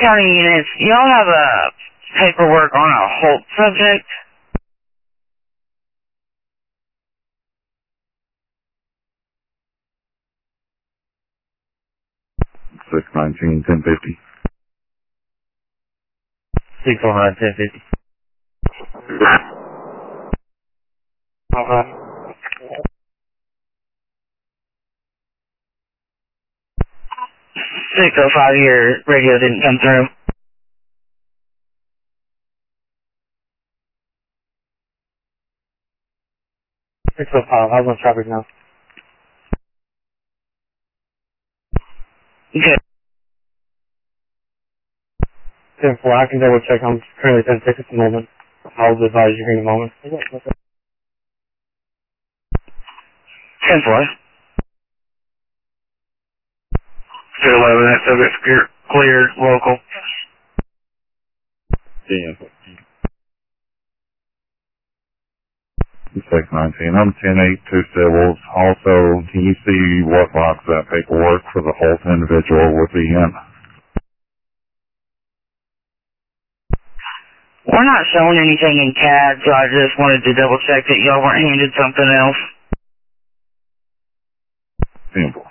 County units, y'all have a paperwork on a Holt subject? 619-1050. 619-1050. Okay. 605, your radio didn't come through. How's my traffic now? Good. 10-4, I can double check. I'm currently 10-6 at the moment. I'll advise you here in a moment. 10-4. 211, that subject's cleared, local. Yeah. 619. I'm 10-8, 2 civils. Also, can you see what box that paperwork for the Holt individual would be in? We're not showing anything in CAD, so I just wanted to double check that y'all weren't handed something else. 10-4.